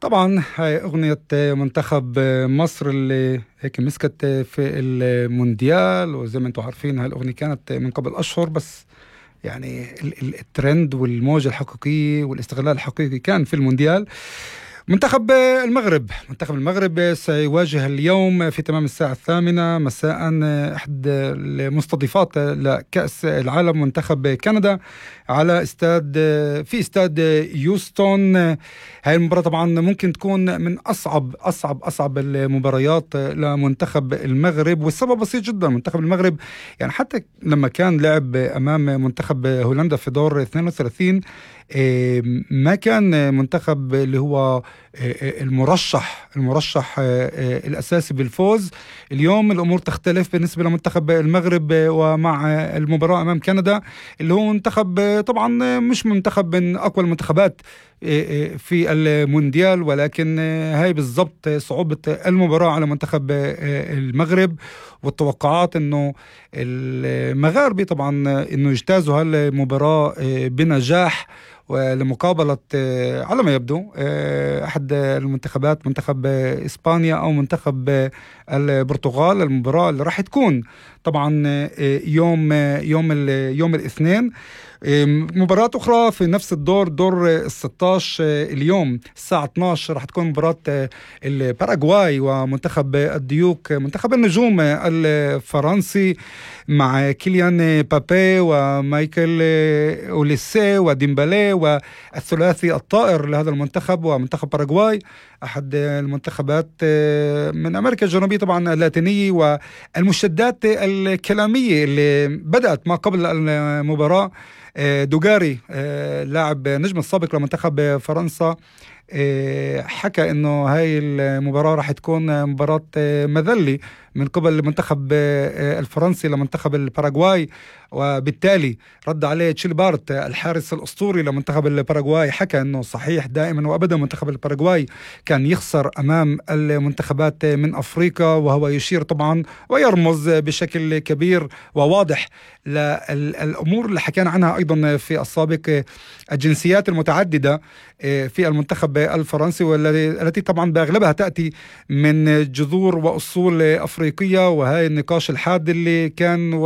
طبعا هاي أغنية منتخب مصر اللي هيك مسكت في المونديال، وزي ما انتم عارفين هاي الأغنية كانت من قبل أشهر، بس يعني الترند والموجة الحقيقية والاستغلال الحقيقي كان في المونديال. منتخب المغرب سيواجه اليوم في تمام الساعة 8 مساء أحد المستضيفات لكأس العالم منتخب كندا على استاد يوستون. هاي المباراة طبعا ممكن تكون من أصعب المباريات لمنتخب المغرب، والسبب بسيط جدا. منتخب المغرب يعني حتى لما كان لعب أمام منتخب هولندا في دور 32 ما كان منتخب اللي هو المرشح الأساسي بالفوز. اليوم الأمور تختلف بالنسبة لمنتخب المغرب، ومع المباراة أمام كندا اللي هو منتخب طبعا مش منتخب من أقوى المنتخبات في المونديال، ولكن هاي بالضبط صعوبة المباراة على منتخب المغرب، والتوقعات انه المغاربة طبعا انه يجتازوا هالمباراة بنجاح، ولمقابلة على ما يبدو أحد المنتخبات، منتخب إسبانيا أو منتخب البرتغال. المباراة اللي راح تكون طبعا يوم الاثنين. مباراة أخرى في نفس الدور، دور 16 اليوم الساعة 12 راح تكون مباراة الباراغواي ومنتخب الديوك، منتخب النجوم الفرنسي مع كيليان بابي ومايكل أوليسي وديمبالي، والثلاثي الطائر لهذا المنتخب. ومنتخب باراغواي أحد المنتخبات من أمريكا الجنوبية طبعا اللاتينية، والمشادات الكلامية اللي بدأت ما قبل المباراة. دوغاري لاعب نجم السابق لمنتخب فرنسا حكى انه هاي المباراة راح تكون مباراة مذلة من قبل المنتخب الفرنسي لمنتخب الباراغواي، وبالتالي رد عليه تشيل بارت الحارس الأسطوري لمنتخب الباراغواي، حكى انه صحيح دائما وابدا منتخب الباراغواي كان يخسر امام المنتخبات من افريقيا، وهو يشير طبعا ويرمز بشكل كبير وواضح للامور اللي حكينا عنها ايضا في السابق، الجنسيات المتعددة في المنتخب الفرنسي، والتي طبعا باغلبها تأتي من جذور واصول افريقية. وهي النقاش الحاد اللي كان